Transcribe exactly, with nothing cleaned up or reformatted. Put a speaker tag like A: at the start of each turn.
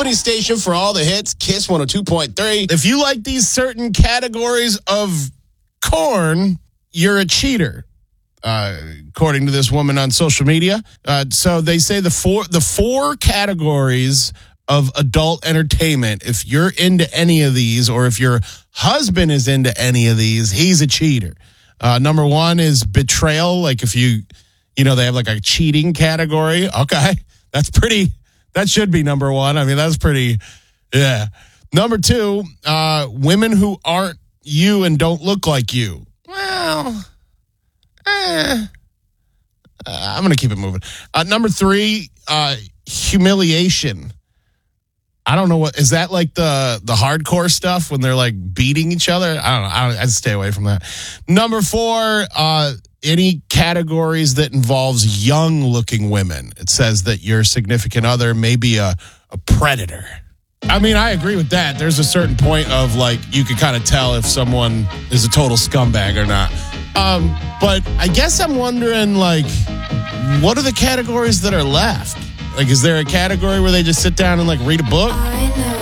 A: Company station for all the hits, Kiss one oh two point three.
B: If you like these certain categories of corn, you're a cheater, uh, according to this woman on social media. Uh, so they say the four the four categories of adult entertainment, if you're into any of these, or if your husband is into any of these, he's a cheater. Uh, number one is betrayal. Like if you, you know, they have like a cheating category. Okay, that's pretty, that should be number one. I mean, that's pretty, yeah. Number two, uh, women who aren't you and don't look like you. Well, eh, I'm going to keep it moving. Uh, number three, uh, humiliation. I don't know what is that like the the hardcore stuff when they're like beating each other. I don't know. I don't, I'd stay away from that. Number four, uh, any categories that involves young looking women. It says that your significant other may be a, a predator. I mean, I agree with that. There's a certain point of like you can kind of tell if someone is a total scumbag or not. Um, but I guess I'm wondering like, what are the categories that are left? Like, is there a category where they just sit down and, like, read a book?